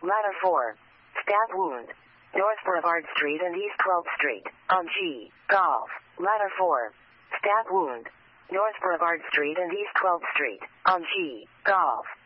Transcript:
Ladder 4. Stab wound. North Boulevard Street and East 12th Street, on G. Golf. Ladder 4. Stab wound. North Boulevard Street and East 12th Street, on G. Golf.